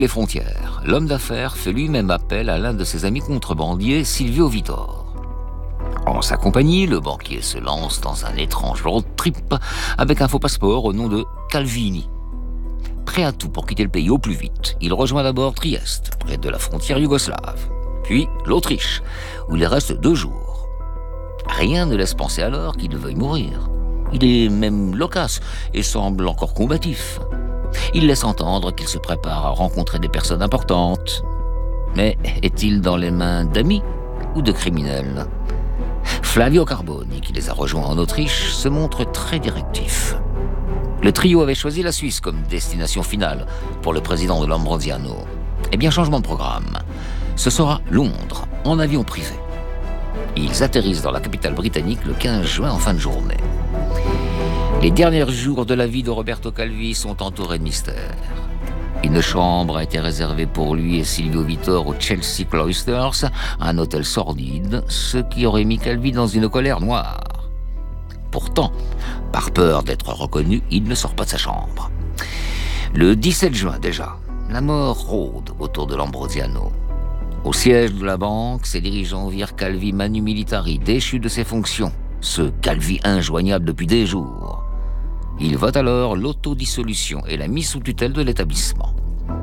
Les frontières, l'homme d'affaires fait lui-même appel à l'un de ses amis contrebandiers, Silvio Vittor. En sa compagnie, le banquier se lance dans un étrange road trip avec un faux passeport au nom de Calvini. Prêt à tout pour quitter le pays au plus vite, il rejoint d'abord Trieste, près de la frontière yougoslave, puis l'Autriche, où il reste 2 jours. Rien ne laisse penser alors qu'il veuille mourir. Il est même loquace et semble encore combatif. Il laisse entendre qu'il se prépare à rencontrer des personnes importantes. Mais est-il dans les mains d'amis ou de criminels ? Flavio Carboni, qui les a rejoints en Autriche, se montre très directif. Le trio avait choisi la Suisse comme destination finale pour le président de l'Ambrosiano. Eh bien, changement de programme. Ce sera Londres, en avion privé. Ils atterrissent dans la capitale britannique le 15 juin en fin de journée. Les derniers jours de la vie de Roberto Calvi sont entourés de mystères. Une chambre a été réservée pour lui et Silvio Vittor au Chelsea Cloisters, un hôtel sordide, ce qui aurait mis Calvi dans une colère noire. Pourtant, par peur d'être reconnu, il ne sort pas de sa chambre. Le 17 juin déjà, la mort rôde autour de l'Ambrosiano. Au siège de la banque, ses dirigeants virent Calvi manu militari, déchu de ses fonctions, ce Calvi injoignable depuis des jours. Il vote alors l'autodissolution et la mise sous tutelle de l'établissement.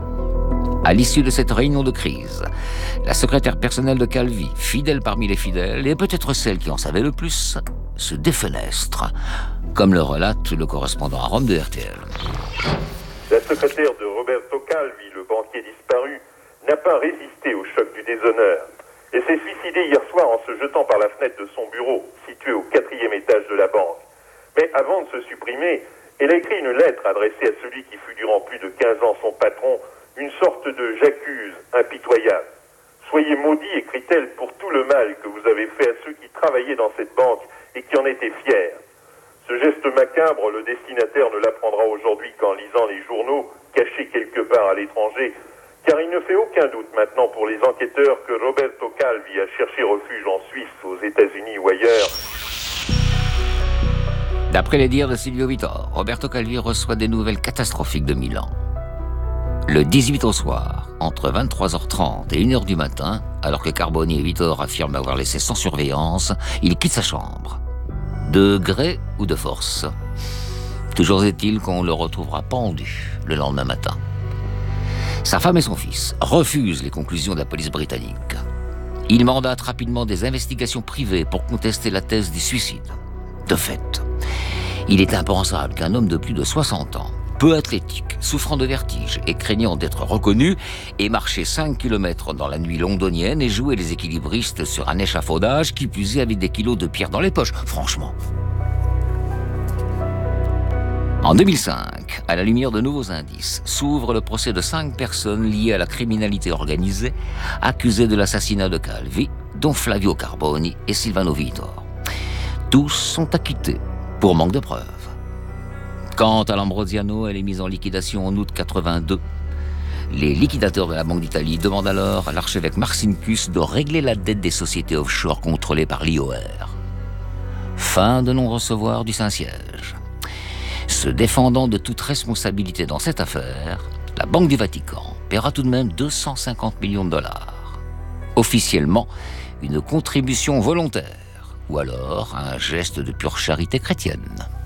À l'issue de cette réunion de crise, la secrétaire personnelle de Calvi, fidèle parmi les fidèles, et peut-être celle qui en savait le plus, se défenestre, comme le relate le correspondant à Rome de RTL. La secrétaire de Roberto Calvi, le banquier disparu, n'a pas résisté au choc du déshonneur et s'est suicidée hier soir en se jetant par la fenêtre de son bureau, situé au 4e étage de la banque. Mais avant de se supprimer, elle a écrit une lettre adressée à celui qui fut durant plus de 15 ans son patron, une sorte de j'accuse impitoyable. Soyez maudits, écrit-elle, pour tout le mal que vous avez fait à ceux qui travaillaient dans cette banque et qui en étaient fiers. Ce geste macabre, le destinataire ne l'apprendra aujourd'hui qu'en lisant les journaux, cachés quelque part à l'étranger, car il ne fait aucun doute maintenant pour les enquêteurs que Roberto Calvi a cherché refuge en Suisse, aux États-Unis ou ailleurs. D'après les dires de Silvio Vittor, Roberto Calvi reçoit des nouvelles catastrophiques de Milan. Le 18 au soir, entre 23h30 et 1h du matin, alors que Carboni et Vittor affirment avoir laissé sans surveillance, il quitte sa chambre. De gré ou de force. Toujours est-il qu'on le retrouvera pendu le lendemain matin. Sa femme et son fils refusent les conclusions de la police britannique. Il mandate rapidement des investigations privées pour contester la thèse du suicide. De fait, il est impensable qu'un homme de plus de 60 ans, peu athlétique, souffrant de vertige et craignant d'être reconnu, ait marché 5 km dans la nuit londonienne et joué les équilibristes sur un échafaudage qui plus est avec des kilos de pierre dans les poches, franchement. En 2005, à la lumière de nouveaux indices, s'ouvre le procès de 5 personnes liées à la criminalité organisée, accusées de l'assassinat de Calvi, dont Flavio Carboni et Silvano Vittor. Tous sont acquittés pour manque de preuves. Quant à l'Ambrosiano, elle est mise en liquidation en août 82. Les liquidateurs de la Banque d'Italie demandent alors à l'archevêque Marcinkus de régler la dette des sociétés offshore contrôlées par l'IOR. Fin de non-recevoir du Saint-Siège. Se défendant de toute responsabilité dans cette affaire, la Banque du Vatican paiera tout de même 250 millions de dollars. Officiellement, une contribution volontaire, ou alors un geste de pure charité chrétienne.